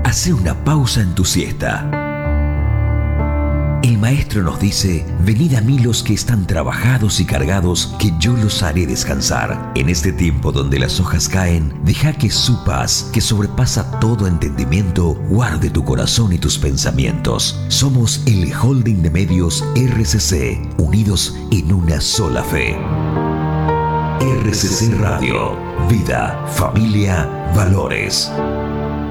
Hacé una pausa en tu siesta. El maestro nos dice: venid a mí los que están trabajados y cargados, que yo los haré descansar. En este tiempo donde las hojas caen, deja que su paz, que sobrepasa todo entendimiento, guarde tu corazón y tus pensamientos. Somos el Holding de Medios RCC, unidos en una sola fe. RCC Radio, vida, familia, valores.